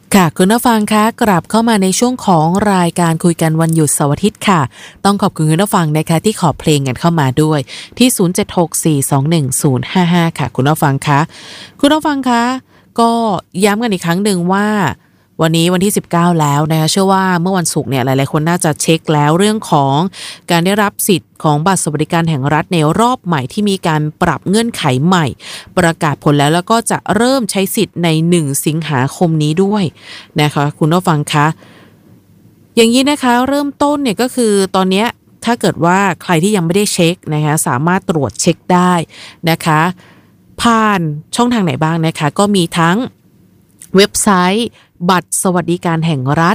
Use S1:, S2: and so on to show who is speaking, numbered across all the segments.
S1: ค่ะคุณผู้ฟังคะกลับเข้ามาในช่วงของรายการคุยกันวันหยุดเสาร์อาทิตย์ค่ะต้องขอบคุณคุณผู้ฟังนะคะที่ขอเพลงกันเข้ามาด้วยที่0764211055ค่ะคุณผู้ฟังคะคุณผู้ฟังคะก็ย้ำกันอีกครั้งหนึ่งว่าวันนี้วันที่19แล้วนะคะเชื่อว่าเมื่อวันศุกร์เนี่ยหลายๆคนน่าจะเช็คแล้วเรื่องของการได้รับสิทธิ์ของบัตรสวัสดิการแห่งรัฐในรอบใหม่ที่มีการปรับเงื่อนไขใหม่ประกาศผลแล้วก็จะเริ่มใช้สิทธิ์ใน1สิงหาคมนี้ด้วยนะคะคุณผู้ฟังคะอย่างนี้นะคะเริ่มต้นเนี่ยก็คือตอนนี้ถ้าเกิดว่าใครที่ยังไม่ได้เช็คนะคะสามารถตรวจเช็คได้นะคะผ่านช่องทางไหนบ้างนะคะก็มีทั้งเว็บไซต์บัตรสวัสดิการแห่งรัฐ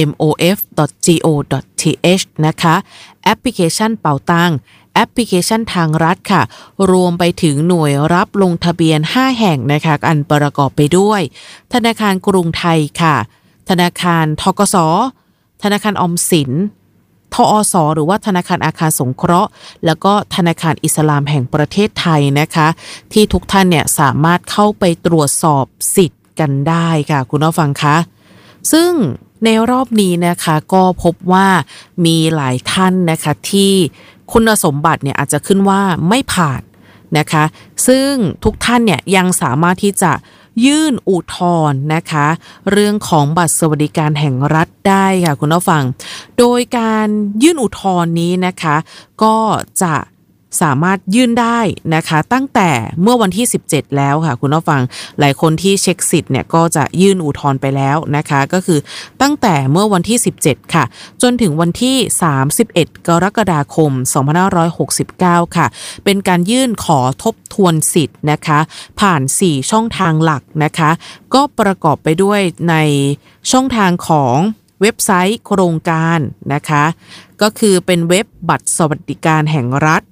S1: mof.go.th นะคะแอปพลิเคชันเป๋าตังแอปพลิเคชันทางรัฐค่ะรวมไปถึงหน่วยรับลงทะเบียน5แห่งนะคะอันประกอบไปด้วยธนาคารกรุงไทยค่ะธนาคารธกส.ธนาคารออมสินทอส.หรือว่าธนาคารอาคารสงเคราะห์แล้วก็ธนาคารอิสลามแห่งประเทศไทยนะคะที่ทุกท่านเนี่ยสามารถเข้าไปตรวจสอบสิทธิ์กันได้ค่ะคุณผู้ฟังคะซึ่งในรอบนี้นะคะก็พบว่ามีหลายท่านนะคะที่คุณสมบัติเนี่ยอาจจะขึ้นว่าไม่ผ่านนะคะซึ่งทุกท่านเนี่ยยังสามารถที่จะยื่นอุทธรณ์นะคะเรื่องของบัตรสวัสดิการแห่งรัฐได้ค่ะคุณผู้ฟังโดยการยื่นอุทธรณ์นี้นะคะก็จะสามารถยื่นได้นะคะตั้งแต่เมื่อวันที่17แล้วค่ะคุณผู้ฟังหลายคนที่เช็คสิทธิ์เนี่ยก็จะยื่นอุทธรณ์ไปแล้วนะคะก็คือตั้งแต่เมื่อวันที่17ค่ะจนถึงวันที่31กรกฎาคม2569ค่ะเป็นการยื่นขอทบทวนสิทธิ์นะคะผ่าน4ช่องทางหลักนะคะก็ประกอบไปด้วยในช่องทางของเว็บไซต์โครงการนะคะก็คือเป็นเว็บบัตรสวัสดิการแห่งรัฐ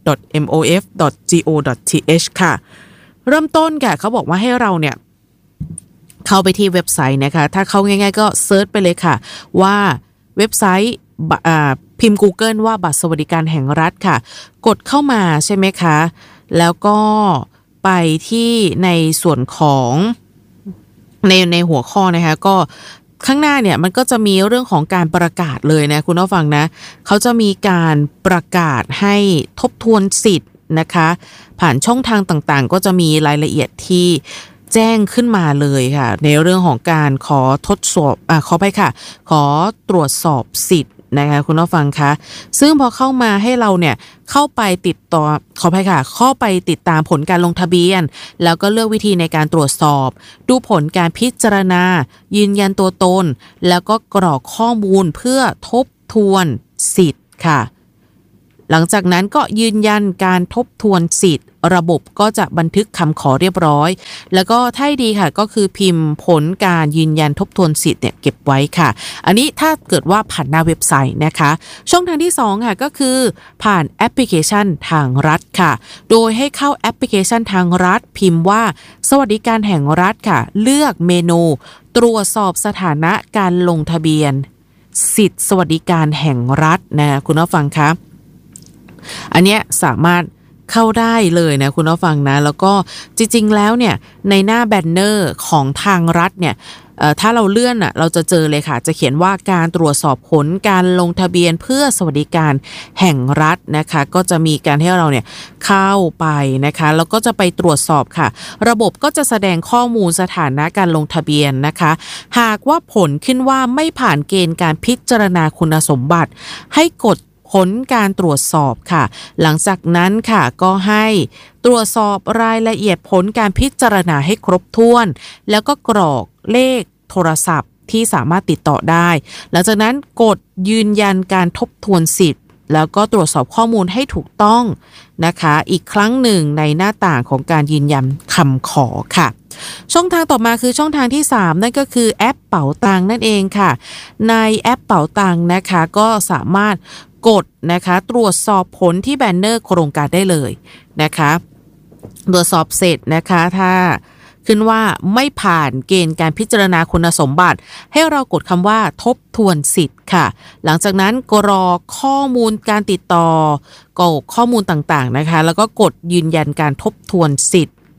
S1: mof.go.th ค่ะเริ่มต้นค่ะเขาบอกว่าให้เราเนี่ยเข้าไปที่เว็บไซต์นะคะถ้าเข้าง่ายๆก็เซิร์ชไปเลยค่ะว่าเว็บไซต์พิมพ์ Google ว่าบัตรสวัสดิการแห่งรัฐค่ะกดเข้ามาใช่ไหมคะแล้วก็ไปที่ในส่วนของในหัวข้อนะคะก็ข้างหน้าเนี่ยมันก็จะมีเรื่องของการประกาศเลยนะคุณผู้ฟังนะเขาจะมีการประกาศให้ทบทวนสิทธิ์นะคะผ่านช่องทางต่างๆก็จะมีรายละเอียดที่แจ้งขึ้นมาเลยค่ะในเรื่องของการขอทดสอบขอไปค่ะขอตรวจสอบสิทธิ์นะคะคุณผู้ฟังคะซึ่งพอเข้ามาให้เราเนี่ยเข้าไปติดต่อขออภัยค่ะเข้าไปติดตามผลการลงทะเบียนแล้วก็เลือกวิธีในการตรวจสอบดูผลการพิจารณายืนยันตัวตนแล้วก็กรอกข้อมูลเพื่อทบทวนสิทธิ์ค่ะหลังจากนั้นก็ยืนยันการทบทวนสิทธิ์ระบบก็จะบันทึกคำขอเรียบร้อยแล้วก็ถ้าดีค่ะก็คือพิมพ์ผลการยืนยันทบทวนสิทธิ์เนี่ยเก็บไว้ค่ะอันนี้ถ้าเกิดว่าผ่านหน้าเว็บไซต์นะคะช่องทางที่2ค่ะก็คือผ่านแอปพลิเคชันทางรัฐค่ะโดยให้เข้าแอปพลิเคชันทางรัฐพิมพ์ว่าสวัสดิการแห่งรัฐค่ะเลือกเมนูตรวจสอบสถานะการลงทะเบียนสิทธิสวัสดิการแห่งรัฐนะคุณผู้ฟังคะอันเนี้ยสามารถเข้าได้เลยนะคุณผู้ฟังนะแล้วก็จริงๆแล้วเนี่ยในหน้าแบนเนอร์ของทางรัฐเนี่ยถ้าเราเลื่อนเราจะเจอเลยค่ะจะเขียนว่าการตรวจสอบผลการลงทะเบียนเพื่อสวัสดิการแห่งรัฐนะคะก็จะมีการให้เราเนี่ยเข้าไปนะคะแล้วก็จะไปตรวจสอบค่ะระบบก็จะแสดงข้อมูลสถานะการลงทะเบียนนะคะหากว่าผลขึ้นว่าไม่ผ่านเกณฑ์การพิจารณาคุณสมบัติให้กดผลการตรวจสอบค่ะหลังจากนั้นค่ะก็ให้ตรวจสอบรายละเอียดผลการพิจารณาให้ครบถ้วนแล้วก็กรอกเลขโทรศัพท์ที่สามารถติดต่อได้หลังจากนั้นกดยืนยันการทบทวนสิทธิ์แล้วก็ตรวจสอบข้อมูลให้ถูกต้องนะคะอีกครั้งหนึ่งในหน้าต่างของการยืนยันคำขอค่ะช่องทางต่อมาคือช่องทางที่3นั่นก็คือแอปเป๋าตังนั่นเองค่ะในแอปเป๋าตังนะคะก็สามารถกดนะคะตรวจสอบผลที่แบนเนอร์โครงการได้เลยนะคะตรวจสอบเสร็จนะคะถ้าขึ้นว่าไม่ผ่านเกณฑ์การพิจารณาคุณสมบัติให้เรากดคำว่าทบทวนสิทธิ์ค่ะหลังจากนั้นกรอกข้อมูลการติดต่อกรอกข้อมูลต่างๆนะคะแล้วก็กดยืนยันการทบทวนสิทธิ์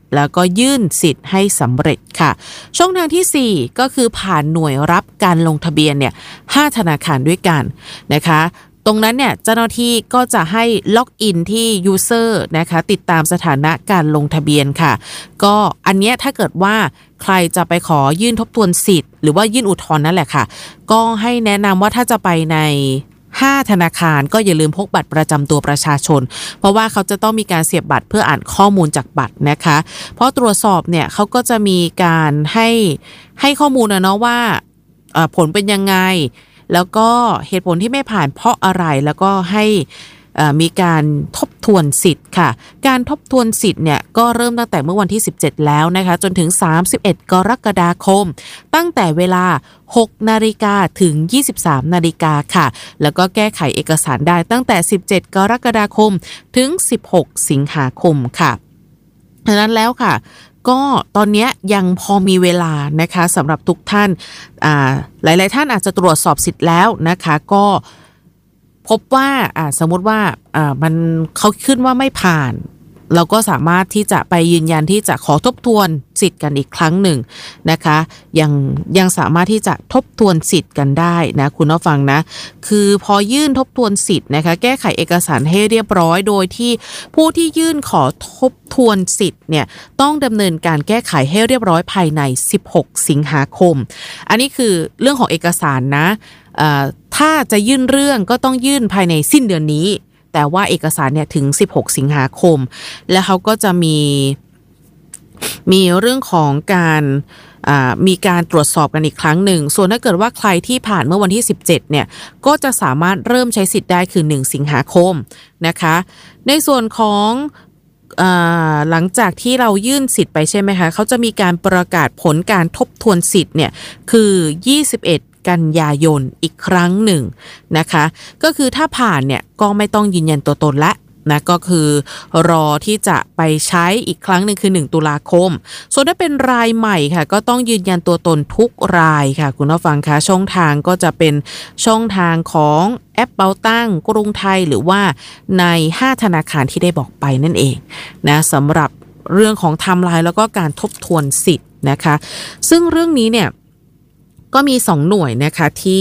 S1: แล้วก็ยื่นสิทธิ์ให้สำเร็จค่ะช่องทางที่4ก็คือผ่านหน่วยรับการลงทะเบียนเนี่ย5ธนาคารด้วยกันนะคะตรงนั้นเนี่ยเจ้าหน้าที่ก็จะให้ล็อกอินที่ยูเซอร์นะคะติดตามสถานะการลงทะเบียนค่ะก็อันเนี้ยถ้าเกิดว่าใครจะไปขอยื่นทบทวนสิทธิ์หรือว่ายื่นอุทธรณ์นั่นแหละค่ะก็ให้แนะนำว่าถ้าจะไปใน5ธนาคารก็อย่าลืมพกบัตรประจำตัวประชาชนเพราะว่าเขาจะต้องมีการเสียบบัตรเพื่ออ่านข้อมูลจากบัตรนะคะเพราะตรวจสอบเนี่ยเขาก็จะมีการให้ข้อมูลนะเนาะว่าผลเป็นยังไงแล้วก็เหตุผลที่ไม่ผ่านเพราะอะไรแล้วก็ให้มีการทบทวนสิทธิ์ค่ะการทบทวนสิทธิ์เนี่ยก็เริ่มตั้งแต่เมื่อวันที่17แล้วนะคะจนถึง31กรกฎาคมตั้งแต่เวลา 6 นาฬิกาถึง 23 นาฬิกาค่ะแล้วก็แก้ไขเอกสารได้ตั้งแต่17กรกฎาคมถึง16สิงหาคมค่ะฉะนั้นแล้วค่ะก็ตอนนี้ยังพอมีเวลานะคะสำหรับทุกท่านหลายๆท่านอาจจะตรวจสอบสิทธิ์แล้วนะคะก็พบว่าสมมติว่ามันเขาขึ้นว่าไม่ผ่านเราก็สามารถที่จะไปยืนยันที่จะขอทบทวนสิทธิ์กันอีกครั้งหนึ่งนะคะยังสามารถที่จะทบทวนสิทธิ์กันได้นะคุณผู้ฟังนะคือพอยื่นทบทวนสิทธิ์นะคะแก้ไขเอกสารให้เรียบร้อยโดยที่ผู้ที่ยื่นขอทบทวนสิทธิ์เนี่ยต้องดำเนินการแก้ไขให้เรียบร้อยภายใน16สิงหาคมอันนี้คือเรื่องของเอกสารนะถ้าจะยื่นเรื่องก็ต้องยื่นภายในสิ้นเดือนนี้แต่ว่าเอกสารเนี่ยถึง16สิงหาคมและเขาก็จะมีเรื่องของการมีการตรวจสอบกันอีกครั้งหนึ่งส่วนถ้าเกิดว่าใครที่ผ่านเมื่อวันที่17เนี่ยก็จะสามารถเริ่มใช้สิทธิ์ได้คือ1สิงหาคมนะคะในส่วนของหลังจากที่เรายื่นสิทธิ์ไปใช่ไหมคะเขาจะมีการประกาศผลการทบทวนสิทธิ์เนี่ยคือ21กันยายนอีกครั้งหนึ่งนะคะก็คือถ้าผ่านเนี่ยก็ไม่ต้องยืนยันตัวตนละนะก็คือรอที่จะไปใช้อีกครั้งหนึ่งคือ1ตุลาคมส่วนถ้าเป็นรายใหม่ค่ะก็ต้องยืนยันตัวตนทุกรายค่ะคุณผู้ฟังคะช่องทางก็จะเป็นช่องทางของแอปเป๋าตังกรุงไทยหรือว่าใน5ธนาคารที่ได้บอกไปนั่นเองนะสำหรับเรื่องของไทม์ไลน์แล้วก็การทบทวนสิทธิ์นะคะซึ่งเรื่องนี้เนี่ยก็มี2หน่วยนะคะที่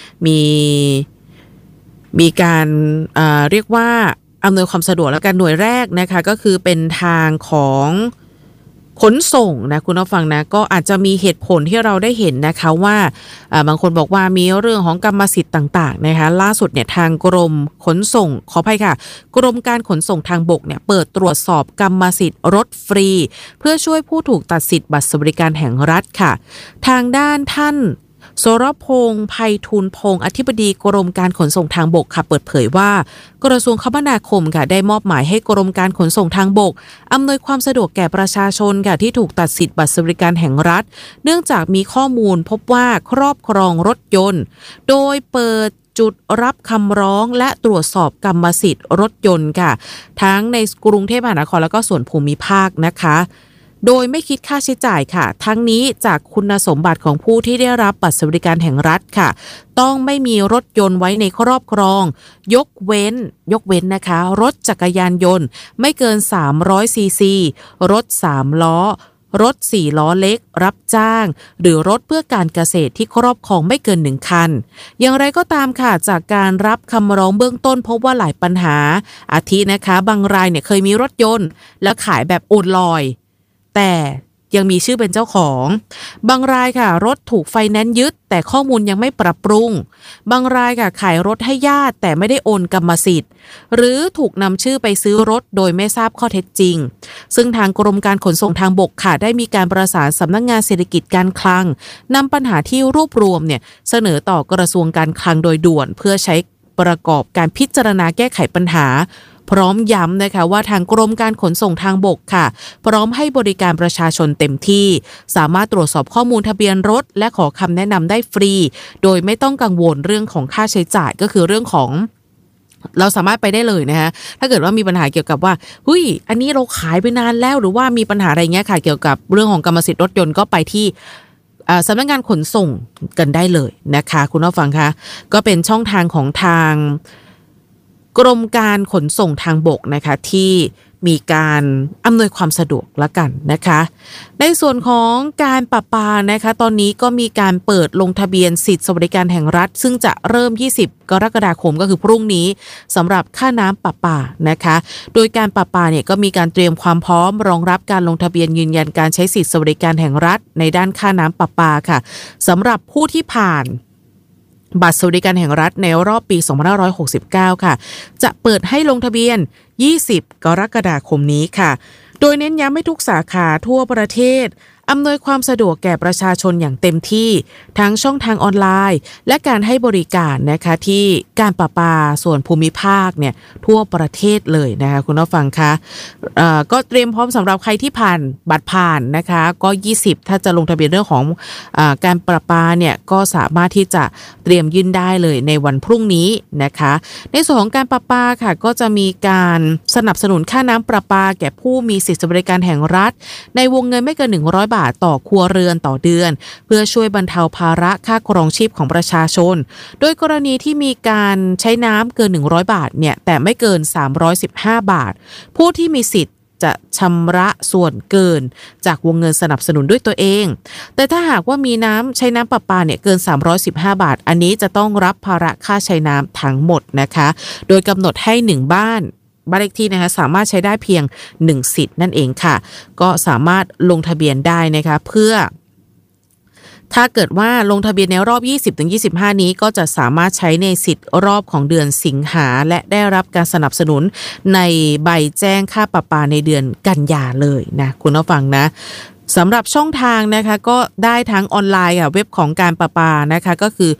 S1: มีการเรียกว่าอำนวยความสะดวกแล้วกันหน่วยแรกนะคะก็คือเป็นทางของขนส่งนะคุณผู้ฟังนะก็อาจจะมีเหตุผลที่เราได้เห็นนะคะว่าบางคนบอกว่ามีเรื่องของกรรมสิทธิ์ต่างๆนะคะล่าสุดเนี่ยทางกรมขนส่งขออภัยค่ะกรมการขนส่งทางบกเนี่ยเปิดตรวจสอบกรรมสิทธิ์รถฟรีเพื่อช่วยผู้ถูกตัดสิทธิ์บัตรสวัสดิการแห่งรัฐค่ะทางด้านท่านโสรพงษ์ไพฑูรย์พงษ์อธิบดีกรมการขนส่งทางบกค่ะเปิดเผยว่ากระทรวงคมนาคมค่ะได้มอบหมายให้กรมการขนส่งทางบกอำนวยความสะดวกแก่ประชาชนค่ะที่ถูกตัดสิทธิ์บัตรสวัสดิการแห่งรัฐเนื่องจากมีข้อมูลพบว่าครอบครองรถยนต์โดยเปิดจุดรับคำร้องและตรวจสอบกรรมสิทธิ์รถยนต์ค่ะทั้งในกรุงเทพมหานครและก็ส่วนภูมิภาคนะคะโดยไม่คิดค่าใช้จ่ายค่ะทั้งนี้จากคุณสมบัติของผู้ที่ได้รับบัตรสวัสดิการแห่งรัฐค่ะต้องไม่มีรถยนต์ไว้ในครอบครองยกเว้นนะคะรถจักรยานยนต์ไม่เกิน300ซีซีรถ3ล้อรถ4ล้อเล็กรับจ้างหรือรถเพื่อการเกษตรที่ครอบครองไม่เกิน1คันอย่างไรก็ตามค่ะจากการรับคำร้องเบื้องต้นพบว่าหลายปัญหาอาทินะคะบางรายเนี่ยเคยมีรถยนต์แล้วขายแบบโอนลอยแต่ยังมีชื่อเป็นเจ้าของบางรายค่ะรถถูกไฟแนนซ์ยึดแต่ข้อมูลยังไม่ปรับปรุงบางรายค่ะขายรถให้ญาติแต่ไม่ได้โอนกรรมสิทธิ์หรือถูกนำชื่อไปซื้อรถโดยไม่ทราบข้อเท็จจริงซึ่งทางกรมการขนส่งทางบกค่ะได้มีการประสานสำนักงานเศรษฐกิจการคลังนำปัญหาที่รวบรวมเนี่ยเสนอต่อกระทรวงการคลังโดยด่วนเพื่อใช้ประกอบการพิจารณาแก้ไขปัญหาพร้อมย้ำนะคะว่าทางกรมการขนส่งทางบกค่ะพร้อมให้บริการประชาชนเต็มที่สามารถตรวจสอบข้อมูลทะเบียนรถและขอคำแนะนำได้ฟรีโดยไม่ต้องกังวลเรื่องของค่าใช้จ่ายก็คือเรื่องของเราสามารถไปได้เลยนะคะถ้าเกิดว่ามีปัญหาเกี่ยวกับว่าอันนี้เราขายไปนานแล้วหรือว่ามีปัญหาอะไรเงี้ยค่ะเกี่ยวกับเรื่องของกรรมสิทธิ์รถยนต์ก็ไปที่สำนักงานขนส่งกันได้เลยนะคะคุณผู้ฟังคะก็เป็นช่องทางของทางกรมการขนส่งทางบกนะคะที่มีการอำนวยความสะดวกละกันนะคะในส่วนของการประปานะคะตอนนี้ก็มีการเปิดลงทะเบียนสิทธิสวัสดิการแห่งรัฐซึ่งจะเริ่ม20กรกฎาคมก็คือพรุ่งนี้สำหรับค่าน้ำประปานะคะโดยการประปาเนี่ยก็มีการเตรียมความพร้อมรองรับการลงทะเบียนยืนยันการใช้สิทธิสวัสดิการแห่งรัฐในด้านค่าน้ำประปาค่ะสำหรับผู้ที่ผ่านบัตรสวัสดิการแห่งรัฐในรอบปี2569ค่ะจะเปิดให้ลงทะเบียน20กรกฎาคมนี้ค่ะโดยเน้นย้ำให้ทุกสาขาทั่วประเทศอำนวยความสะดวกแก่ประชาชนอย่างเต็มที่ทั้งช่องทางออนไลน์และการให้บริการนะคะที่การประปาส่วนภูมิภาคเนี่ยทั่วประเทศเลยนะคะคุณผู้ฟังคะก็เตรียมพร้อมสำหรับใครที่ผ่านบัตรผ่านนะคะก็20ถ้าจะลงทะเบียนเรื่องของการประปาเนี่ยก็สามารถที่จะเตรียมยื่นได้เลยในวันพรุ่งนี้นะคะในส่วนของการประปาค่ะก็จะมีการสนับสนุนค่าน้ำประปาแก่ผู้มีสิทธิบริการแห่งรัฐในวงเงินไม่เกิน100 บาทต่อครัวเรือนต่อเดือนเพื่อช่วยบรรเทาภาระค่าครองชีพของประชาชนโดยกรณีที่มีการใช้น้ำเกิน100 บาทเนี่ยแต่ไม่เกิน315 บาทผู้ที่มีสิทธิ์จะชำระส่วนเกินจากวงเงินสนับสนุนด้วยตัวเองแต่ถ้าหากว่ามีน้ำใช้น้ำประปาเนี่ยเกิน315 บาทอันนี้จะต้องรับภาระค่าใช้น้ำทั้งหมดนะคะโดยกำหนดให้1บ้านเลขที่นะคะสามารถใช้ได้เพียง1สิทธิ์นั่นเองค่ะก็สามารถลงทะเบียนได้นะคะเพื่อถ้าเกิดว่าลงทะเบียนในรอบ 20-25 นี้ก็จะสามารถใช้ในสิทธิ์รอบของเดือนสิงหาและได้รับการสนับสนุนในใบแจ้งค่าประปาในเดือนกันยาเลยนะคุณผู้ฟังนะสำหรับช่องทางนะคะก็ได้ทั้งออนไลน์ค่ะเว็บของการประปานะคะก็คือ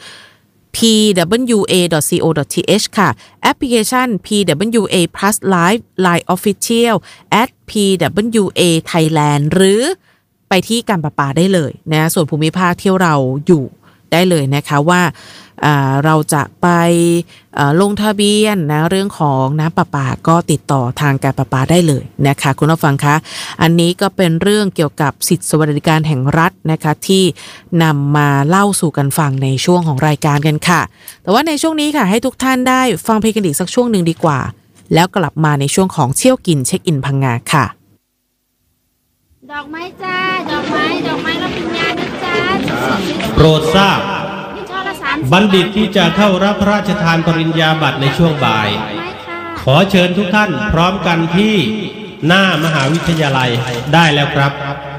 S1: pwa.co.th ค่ะแอปพลิเคชัน pwa plus live line official @pwa thailand หรือไปที่การประปาได้เลยนะส่วนภูมิภาคที่เราอยู่ได้เลยนะคะว่าเราจะไปลงทะเบียนนะเรื่องของน้ำประปาก็ติดต่อทางการประปาได้เลยนะคะคุณผู้ฟังคะอันนี้ก็เป็นเรื่องเกี่ยวกับสิทธิสวัสดิการแห่งรัฐนะคะที่นำมาเล่าสู่กันฟังในช่วงของรายการกันค่ะแต่ว่าในช่วงนี้ค่ะให้ทุกท่านได้ฟังเพลงกันอีกสักช่วงหนึ่งดีกว่าแล้วกลับมาในช่วงของเที่ยวกินเช็คอินพังงาค่ะ
S2: ดอกไม้จ้าดอกไม้รับปริญญานะจ้า
S3: โปรดทราบบัณฑิตที่จะเข้ารับพระราชทานปริญญาบัตรในช่วงบ่ายขอเชิญทุกท่านพร้อมกันที่หน้ามหาวิทยาลัยได้แล้วครับ